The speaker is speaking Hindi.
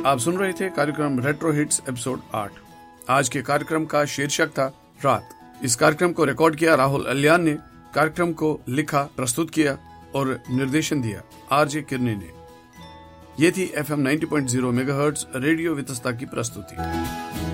आप सुन रहे थे कार्यक्रम रेट्रो हिट्स एपिसोड 8। आज के कार्यक्रम का शीर्षक था रात। इस कार्यक्रम को रिकॉर्ड किया राहुल अलियान ने, कार्यक्रम को लिखा, प्रस्तुत किया और निर्देशन दिया आरजे किरने ने। ये थी FM 90.0 मेगाहर्ट्ज रेडियो वितस्ता की प्रस्तुति।